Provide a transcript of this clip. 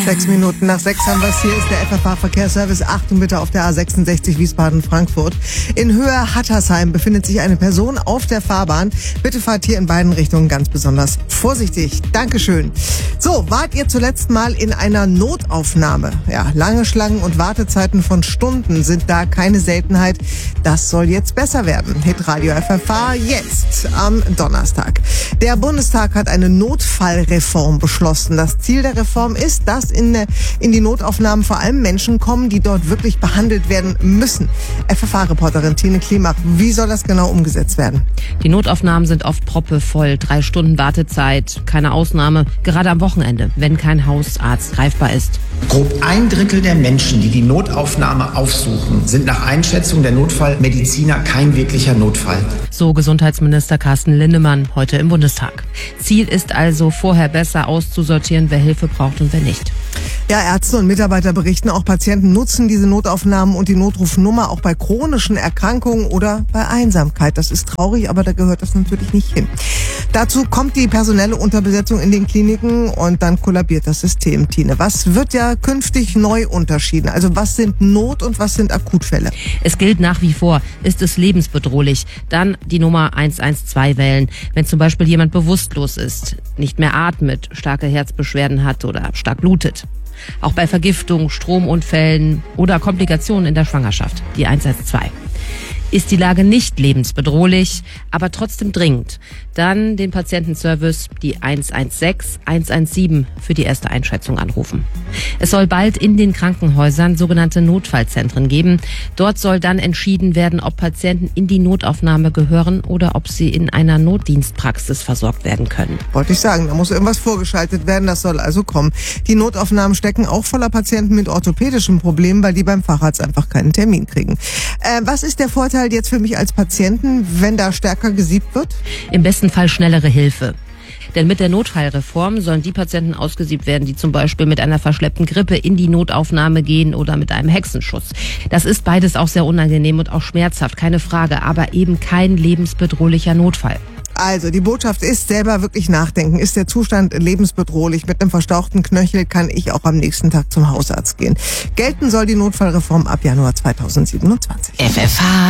6 Minuten nach 6 haben wir es. Hier ist der FFH-Verkehrsservice. Achtung bitte auf der A66 Wiesbaden-Frankfurt. In Höhe Hattersheim befindet sich eine Person auf der Fahrbahn. Bitte fahrt hier in beiden Richtungen ganz besonders vorsichtig. Dankeschön. So, wart ihr zuletzt mal in einer Notaufnahme? Ja, lange Schlangen und Wartezeiten von Stunden sind da keine Seltenheit. Das soll jetzt besser werden. Hitradio FFH jetzt am Donnerstag. Der Bundestag hat eine Notfallreform beschlossen. Das Ziel der Reform ist, dass in die Notaufnahmen vor allem Menschen kommen, die dort wirklich behandelt werden müssen. FFH-Reporterin Tine Klimach, wie soll das genau umgesetzt werden? Die Notaufnahmen sind oft proppevoll, 3 Stunden Wartezeit, keine Ausnahme, gerade am Wochenende, wenn kein Hausarzt greifbar ist. Grob 1/3 der Menschen, die die Notaufnahme aufsuchen, sind nach Einschätzung der Notfallmediziner kein wirklicher Notfall. So Gesundheitsminister Carsten Linnemann heute im Bundestag. Ziel ist also, vorher besser auszusortieren, wer Hilfe braucht und wer nicht. Ja, Ärzte und Mitarbeiter berichten, auch Patienten nutzen diese Notaufnahmen und die Notrufnummer auch bei chronischen Erkrankungen oder bei Einsamkeit. Das ist traurig, aber da gehört das natürlich nicht hin. Dazu kommt die personelle Unterbesetzung in den Kliniken und dann kollabiert das System. Tine, was wird ja künftig neu unterschieden? Also was sind Not- und was sind Akutfälle? Es gilt nach wie vor, ist es lebensbedrohlich, dann die Nummer 112 wählen. Wenn zum Beispiel jemand bewusstlos ist, nicht mehr atmet, starke Herzbeschwerden hat oder stark blutet. Auch bei Vergiftung, Stromunfällen oder Komplikationen in der Schwangerschaft, die 112. Ist die Lage nicht lebensbedrohlich, aber trotzdem dringend, dann den Patientenservice, die 116, 117 für die erste Einschätzung anrufen. Es soll bald in den Krankenhäusern sogenannte Notfallzentren geben. Dort soll dann entschieden werden, ob Patienten in die Notaufnahme gehören oder ob sie in einer Notdienstpraxis versorgt werden können. Wollte ich sagen, da muss irgendwas vorgeschaltet werden, das soll also kommen. Die Notaufnahmen stecken auch voller Patienten mit orthopädischen Problemen, weil die beim Facharzt einfach keinen Termin kriegen. Was ist der Vorteil jetzt für mich als Patienten, wenn da stärker gesiebt wird? Im besten Fall schnellere Hilfe. Denn mit der Notfallreform sollen die Patienten ausgesiebt werden, die zum Beispiel mit einer verschleppten Grippe in die Notaufnahme gehen oder mit einem Hexenschuss. Das ist beides auch sehr unangenehm und auch schmerzhaft, keine Frage, aber eben kein lebensbedrohlicher Notfall. Also, die Botschaft ist, selber wirklich nachdenken. Ist der Zustand lebensbedrohlich? Mit einem verstauchten Knöchel kann ich auch am nächsten Tag zum Hausarzt gehen. Gelten soll die Notfallreform ab Januar 2027. FFH